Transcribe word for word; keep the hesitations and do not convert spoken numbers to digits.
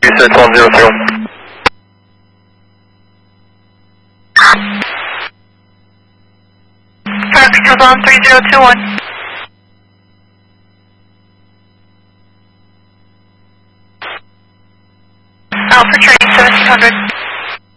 two six one zero two. Park controls on three zero two one. Alpha training seventeen hundred.